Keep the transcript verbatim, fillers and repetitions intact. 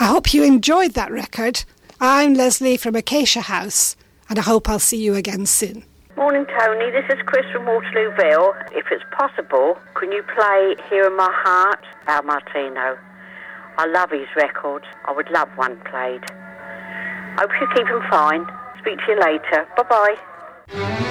hope you enjoyed that record. I'm Leslie from Acacia House, and I hope I'll see you again soon. Morning, Tony. This is Chris from Waterlooville. If it's possible, can you play Here in My Heart, Al Martino? I love his records. I would love one played. Hope you're keeping fine. Speak to you later. Bye-bye.